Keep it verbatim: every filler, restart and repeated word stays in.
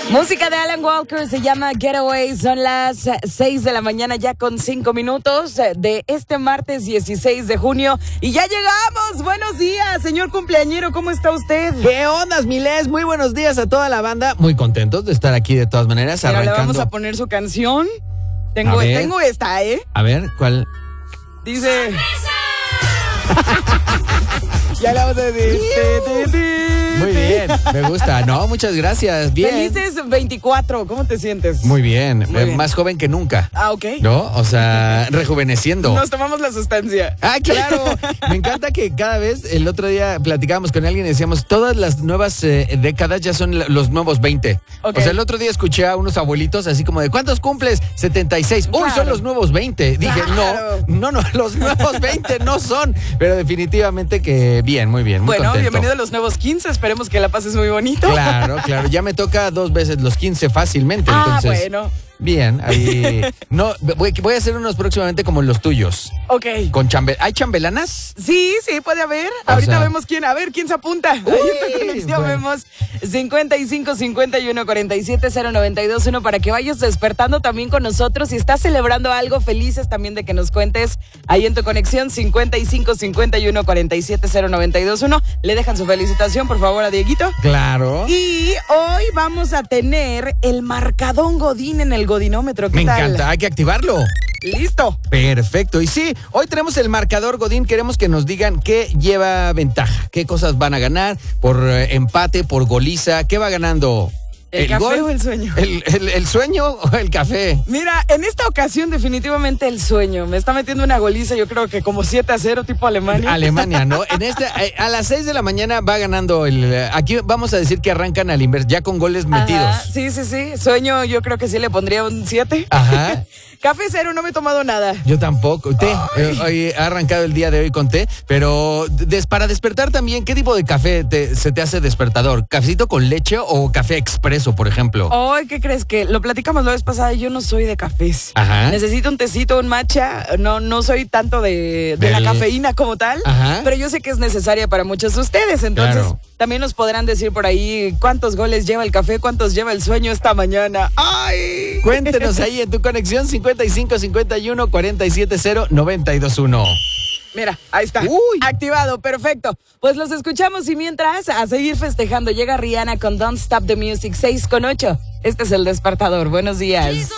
Música de Alan Walker, se llama Getaway. Son las seis de la mañana ya con cinco minutos de este martes dieciséis de junio. Y ya llegamos. Buenos días, señor cumpleañero. ¿Cómo está usted? ¿Qué ondas, Miles? Muy buenos días a toda la banda. Muy contentos de estar aquí de todas maneras. Pero arrancando. le vamos a poner su canción. Tengo, tengo esta, ¿eh? A ver, ¿cuál? Dice... Ya la vamos a decir. Muy bien, me gusta. No, muchas gracias. Bien. Felices veinticuatro, ¿cómo te sientes? Muy bien, Muy bien. Más joven que nunca. Ah, ok. ¿No? O sea, rejuveneciendo. Nos tomamos la sustancia. Ah, claro. Me encanta que cada vez, el otro día platicábamos con alguien y decíamos, todas las nuevas eh, décadas ya son los nuevos veinte. Okay. O sea, el otro día escuché a unos abuelitos así como de, ¿cuántos cumples? setenta y seis. Claro. Uy, son los nuevos veinte. Dije, claro. no, no, no, los nuevos veinte no son. Pero definitivamente que bien, muy bien, muy Bueno, contento. Bienvenido a los nuevos quince. Esperemos que la pases muy bonito. Claro, claro. Ya me toca dos veces los quince fácilmente. Ah, entonces, bueno. Bien, ahí. No, voy, voy a hacer unos próximamente como los tuyos. Ok. Con chambe ¿Hay chambelanas? Sí, sí, puede haber. O Ahorita sea... vemos quién. A ver, quién se apunta. Uy, Ahí en tu conexión bueno. Vemos cincuenta y cinco, cincuenta y uno, cuarenta y siete, cero noventa y dos, uno para que vayas despertando también con nosotros. Si estás celebrando algo, felices también de que nos cuentes ahí en tu conexión cincuenta y cinco, cincuenta y uno, cuarenta y siete, cero noventa y dos, uno. Le dejan su felicitación, por favor, a Dieguito. Claro. Y hoy vamos a tener el marcadón Godín en el Godinómetro. Me encanta, hay que activarlo. Listo. Perfecto. Y sí, hoy tenemos el marcador Godín. Queremos que nos digan qué lleva ventaja, qué cosas van a ganar por eh, empate, por goliza. ¿Qué va ganando? ¿El, ¿El café gol? o el sueño? ¿El, el, ¿El sueño o el café? Mira, en esta ocasión definitivamente el sueño. Me está metiendo una goliza, yo creo que como siete a cero tipo Alemania. Alemania, ¿no? En este, a las seis de la mañana va ganando el... Aquí vamos a decir que arrancan al inverso, ya con goles Ajá, metidos. Sí, sí, sí. Sueño yo creo que sí le pondría un siete. Ajá. Café cero, no me he tomado nada. Yo tampoco. Té. Eh, hoy ha arrancado el día de hoy con té, pero des, para despertar también, ¿qué tipo de café te, se te hace despertador? ¿Cafecito con leche o café expreso, por ejemplo? Hoy, ¿qué crees? Que lo platicamos la vez pasada, yo no soy de cafés. Ajá. Necesito un tecito, un matcha. No, no soy tanto de, de Del... la cafeína como tal. Ajá. Pero yo sé que es necesaria para muchos de ustedes. Entonces, claro. También nos podrán decir por ahí cuántos goles lleva el café, cuántos lleva el sueño esta mañana. ¡Ay! Cuéntenos ahí en tu conexión cincuenta y cinco, cincuenta y uno, cuarenta y siete, cero noventa y dos, uno. Mira, ahí está. Uy. Activado, perfecto. Pues los escuchamos y mientras, a seguir festejando. Llega Rihanna con Don't Stop the Music, seis con ocho. Este es el despertador. Buenos días.